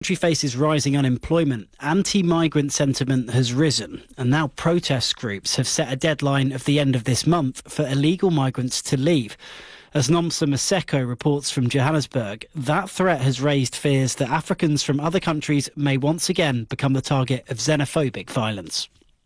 The country faces rising unemployment, anti-migrant sentiment has risen, and now protest groups have set a deadline of the end of this month for illegal migrants to leave. As Nomsa Maseko reports from Johannesburg, that threat has raised fears that Africans from other countries may once again become the target of xenophobic violence.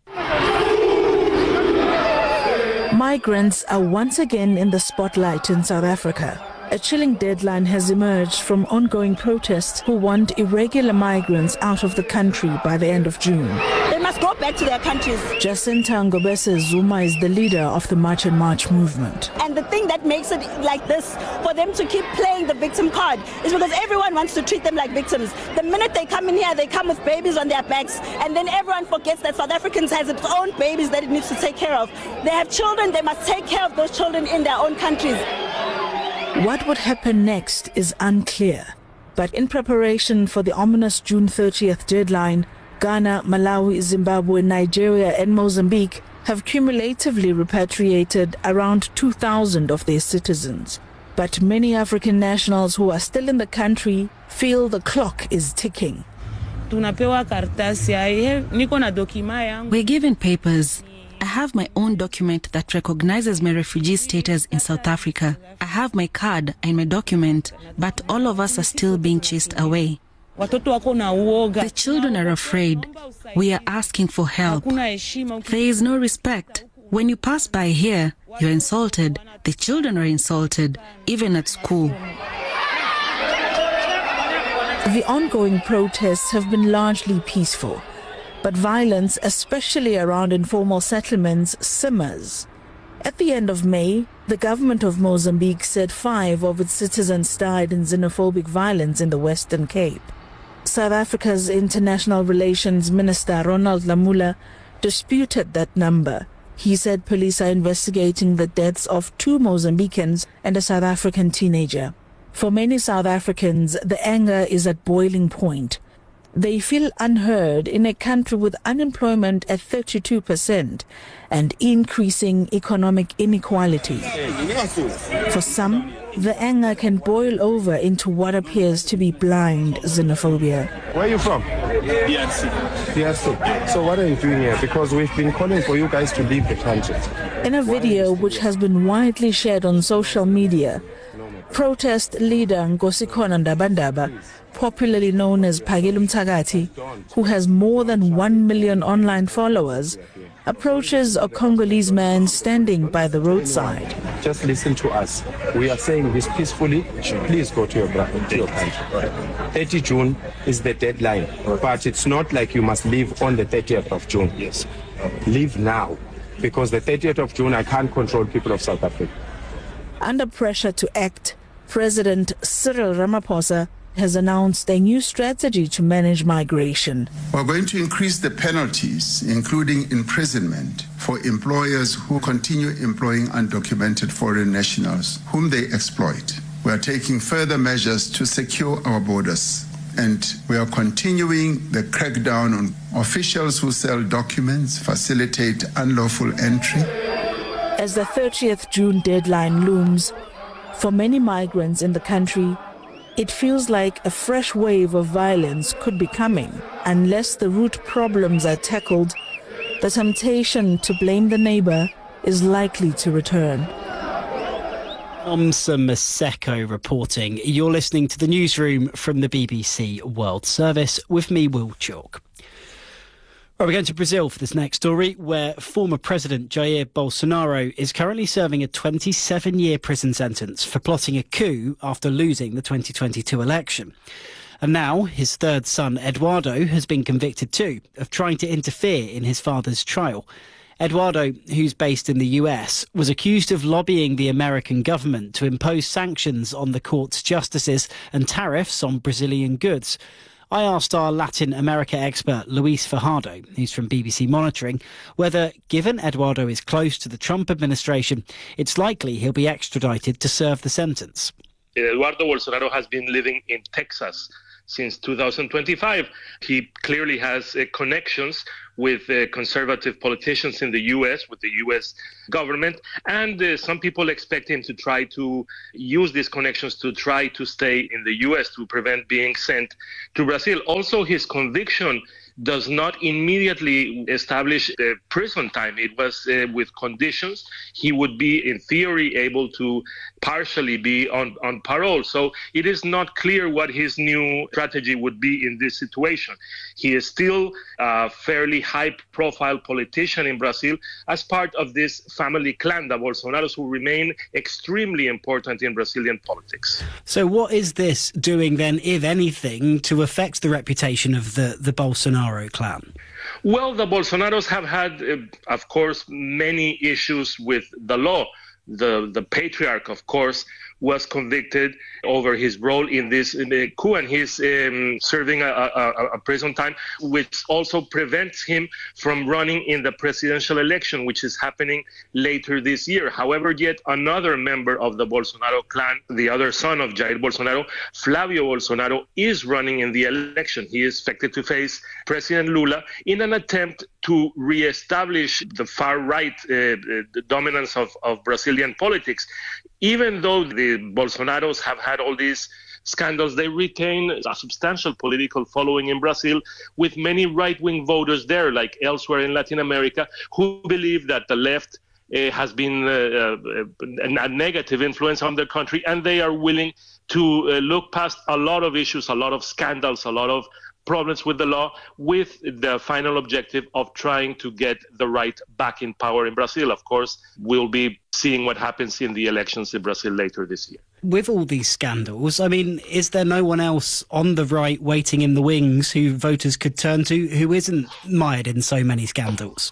Migrants are once again in the spotlight in South Africa. A chilling deadline has emerged from ongoing protests who want irregular migrants out of the country by the end of June. They must go back to their countries. Jacinta Ngobese Zuma is the leader of the March and March movement. And the thing that makes it like this, for them to keep playing the victim card, is because everyone wants to treat them like victims. The minute they come in here, they come with babies on their backs, and then everyone forgets that South Africans has its own babies that it needs to take care of. They have children, they must take care of those children in their own countries. What would happen next is unclear. But in preparation for the ominous June 30th deadline, Ghana, Malawi, Zimbabwe, Nigeria and Mozambique have cumulatively repatriated around 2,000 of their citizens. But many African nationals who are still in the country feel the clock is ticking. We're given papers. I have my own document that recognizes my refugee status in South Africa. I have my card and my document, but all of us are still being chased away. The children are afraid. We are asking for help. There is no respect. When you pass by here, you're insulted. The children are insulted, even at school. The ongoing protests have been largely peaceful. But violence, especially around informal settlements, simmers. At the end of May, the government of Mozambique said 5 of its citizens died in xenophobic violence in the Western Cape. South Africa's International Relations Minister Ronald Lamola disputed that number. He said police are investigating the deaths of 2 Mozambicans and a South African teenager. For many South Africans, the anger is at boiling point. They feel unheard in a country with unemployment at 32% and increasing economic inequality. For some, the anger can boil over into what appears to be blind xenophobia. Where are you from? DRC. So what are you doing here? Because we've been calling for you guys to leave the country. In a video which has been widely shared on social media, protest leader Nkosikhona Ndabandaba, popularly known as Phakile Mthakathi, who has more than 1 million online followers, approaches a Congolese man standing by the roadside. Just listen to us. We are saying this peacefully. Please go to your country. 30 June is the deadline, but it's not like you must leave on the 30th of June. Yes. Leave now, because the 30th of June, I can't control people of South Africa. Under pressure to act, President Cyril Ramaphosa has announced a new strategy to manage migration. We're going to increase the penalties, including imprisonment, for employers who continue employing undocumented foreign nationals whom they exploit. We are taking further measures to secure our borders, and we are continuing the crackdown on officials who sell documents, facilitate unlawful entry. As the 30th June deadline looms, for many migrants in the country, it feels like a fresh wave of violence could be coming. Unless the root problems are tackled, the temptation to blame the neighbor is likely to return. Nomsa Maseko reporting. You're listening to the newsroom from the BBC World Service with me, Will Chalk. Well, we're going to Brazil for this next story, where former President Jair Bolsonaro is currently serving a 27-year prison sentence for plotting a coup after losing the 2022 election. And now his third son, Eduardo, has been convicted too of trying to interfere in his father's trial. Eduardo, who's based in the US, was accused of lobbying the American government to impose sanctions on the court's justices and tariffs on Brazilian goods. I asked our Latin America expert, Luis Fajardo, who's from BBC Monitoring, whether, given Eduardo is close to the Trump administration, it's likely he'll be extradited to serve the sentence. Eduardo Bolsonaro has been living in Texas since 2025. He clearly has connections with conservative politicians in the U.S., with the U.S. government. And some people expect him to try to use these connections to try to stay in the U.S. to prevent being sent to Brazil. Also, his conviction does not immediately establish prison time. It was with conditions. He would be, in theory, able to partially be on parole. So it is not clear what his new strategy would be in this situation. He is still a fairly high-profile politician in Brazil as part of this family clan, the Bolsonaros, who remain extremely important in Brazilian politics. So what is this doing then, if anything, to affect the reputation of the Bolsonaro clan? Well, the Bolsonaros have had, of course, many issues with the law. The patriarch, of course, was convicted over his role in this coup, and he's serving a prison time, which also prevents him from running in the presidential election, which is happening later this year. However, yet another member of the Bolsonaro clan, the other son of Jair Bolsonaro, Flavio Bolsonaro, is running in the election. He is expected to face President Lula in an attempt to reestablish the far-right dominance of Brazilian politics. Even though the Bolsonaros have had all these scandals, they retain a substantial political following in Brazil, with many right-wing voters there, like elsewhere in Latin America, who believe that the left has been a negative influence on their country, and they are willing to look past a lot of issues, a lot of scandals, a lot of problems with the law, with the final objective of trying to get the right back in power in Brazil. Of course, we'll be seeing what happens in the elections in Brazil later this year. With all these scandals, I mean, is there no one else on the right waiting in the wings who voters could turn to who isn't mired in so many scandals?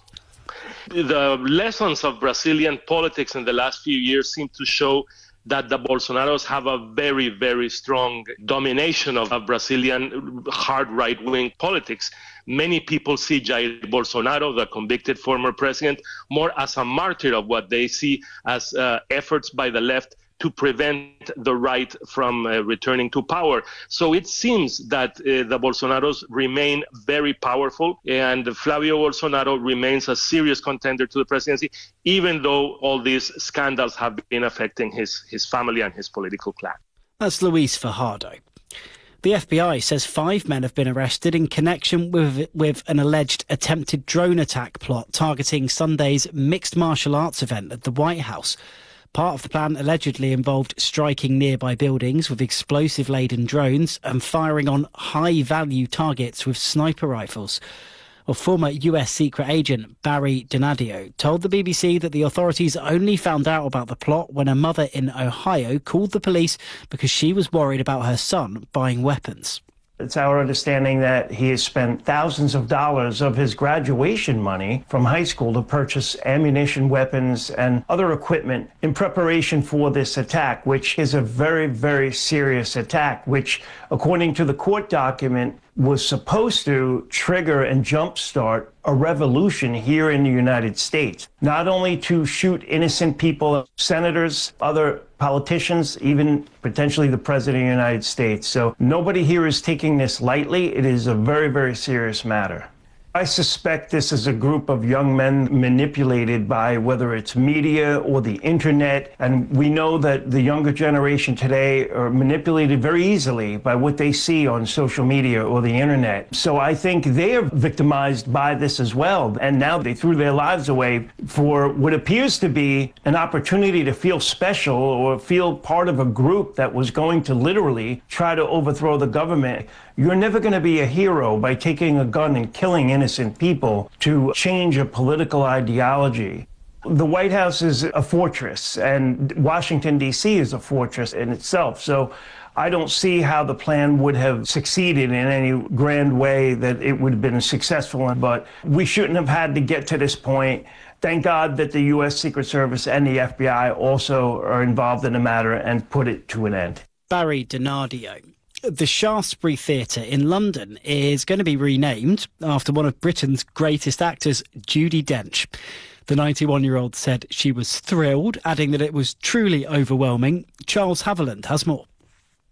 The lessons of Brazilian politics in the last few years seem to show that the Bolsonaros have a very, very strong domination of Brazilian hard right-wing politics. Many people see Jair Bolsonaro, the convicted former president, more as a martyr of what they see as efforts by the left to prevent the right from returning to power. So it seems that the Bolsonaros remain very powerful, and Flavio Bolsonaro remains a serious contender to the presidency, even though all these scandals have been affecting his family and his political clan. That's Luis Fajardo. The FBI says 5 men have been arrested in connection with an alleged attempted drone attack plot targeting Sunday's mixed martial arts event at the White House. Part of the plan allegedly involved striking nearby buildings with explosive-laden drones and firing on high-value targets with sniper rifles. A former US secret agent, Barry Donadio, told the BBC that the authorities only found out about the plot when a mother in Ohio called the police because she was worried about her son buying weapons. It's our understanding that he has spent thousands of dollars of his graduation money from high school to purchase ammunition, weapons, and other equipment in preparation for this attack, which is a very, very serious attack, which, according to the court document, was supposed to trigger and jumpstart a revolution here in the United States, not only to shoot innocent people, senators, other politicians, even potentially the President of the United States. So nobody here is taking this lightly. It is a very, very serious matter. I suspect this is a group of young men manipulated by whether it's media or the internet. And we know that the younger generation today are manipulated very easily by what they see on social media or the internet. So I think they are victimized by this as well. And now they threw their lives away for what appears to be an opportunity to feel special or feel part of a group that was going to literally try to overthrow the government. You're never going to be a hero by taking a gun and killing innocent people to change a political ideology. The White House is a fortress, and Washington, D.C. is a fortress in itself. So I don't see how the plan would have succeeded in any grand way that it would have been successful in. But we shouldn't have had to get to this point. Thank God that the U.S. Secret Service and the FBI also are involved in the matter and put it to an end. Barry Donadio. The Shaftesbury Theatre in London is going to be renamed after one of Britain's greatest actors, Judi Dench. The 91-year-old said she was thrilled, adding that it was truly overwhelming. Charles Haviland has more.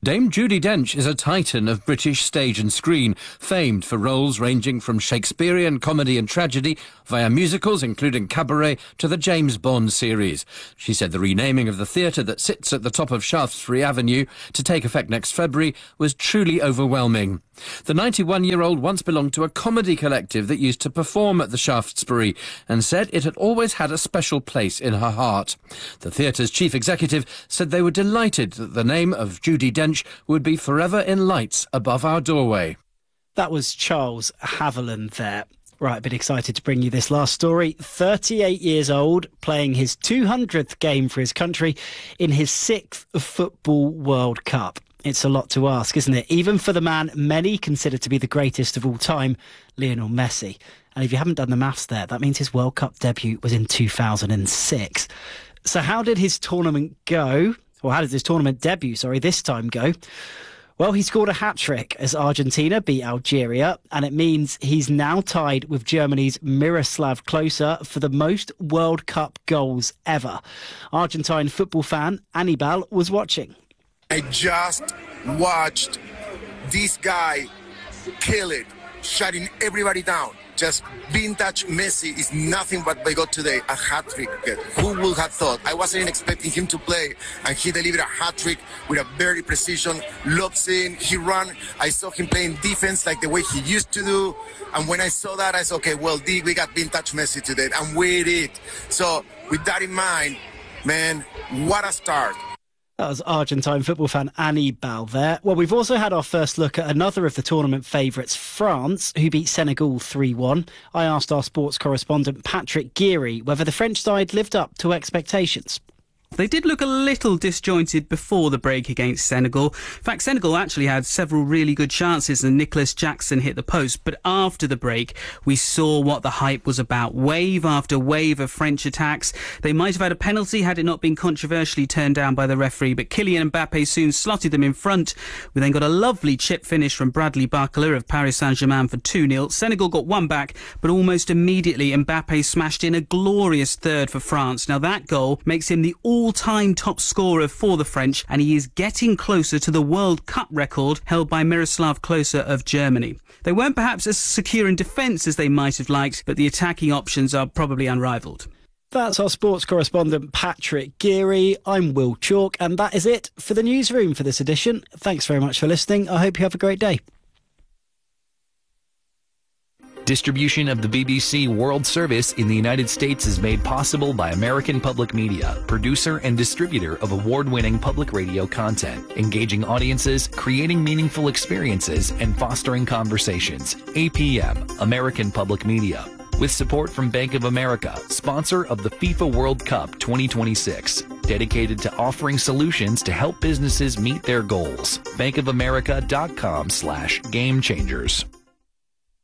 Dame Judi Dench is a titan of British stage and screen, famed for roles ranging from Shakespearean comedy and tragedy via musicals including Cabaret to the James Bond series. She said the renaming of the theatre that sits at the top of Shaftesbury Avenue to take effect next February was truly overwhelming. The 91-year-old once belonged to a comedy collective that used to perform at the Shaftesbury and said it had always had a special place in her heart. The theatre's chief executive said they were delighted that the name of Judi Dench would be forever in lights above our doorway. That was Charles Haviland there. Right, a bit excited to bring you this last story. 38 years old, playing his 200th game for his country in his 6th Football World Cup. It's a lot to ask, isn't it? Even for the man many consider to be the greatest of all time, Lionel Messi. And if you haven't done the maths there, that means his World Cup debut was in 2006. So how did his tournament go? Or how did his tournament debut, this time go? Well, he scored a hat-trick as Argentina beat Algeria, and it means he's now tied with Germany's Miroslav Klose for the most World Cup goals ever. Argentine football fan Anibal was watching. I just watched this guy kill it, shutting everybody down. Just vintage Messi is nothing but they got today, a hat-trick. Who would have thought? I wasn't even expecting him to play, and he delivered a hat-trick with a very precision, lobs in, he ran. I saw him playing defense like the way he used to do, and when I saw that, I said, okay, well, we got vintage Messi today, and we did. So with that in mind, man, what a start. That was Argentine football fan Anibal there. Well, we've also had our first look at another of the tournament favourites, France, who beat Senegal 3-1. I asked our sports correspondent Patrick Geary whether the French side lived up to expectations. They did look a little disjointed before the break against Senegal. In fact, Senegal actually had several really good chances and Nicholas Jackson hit the post. But after the break, we saw what the hype was about. Wave after wave of French attacks. They might have had a penalty had it not been controversially turned down by the referee. But Kylian Mbappe soon slotted them in front. We then got a lovely chip finish from Bradley Barcola of Paris Saint-Germain for 2-0. Senegal got one back, but almost immediately Mbappe smashed in a glorious third for France. Now that goal makes him the all-time top scorer for the French, and he is getting closer to the World Cup record held by Miroslav Klose of Germany. They weren't perhaps as secure in defence as they might have liked, but the attacking options are probably unrivalled. That's our sports correspondent Patrick Geary. I'm Will Chalk, and that is it for the newsroom for this edition. Thanks very much for listening. I hope you have a great day. Distribution of the BBC World Service in the United States is made possible by American Public Media, producer and distributor of award-winning public radio content, engaging audiences, creating meaningful experiences, and fostering conversations. APM, American Public Media. With support from Bank of America, sponsor of the FIFA World Cup 2026, dedicated to offering solutions to help businesses meet their goals. bankofamerica.com/gamechangers.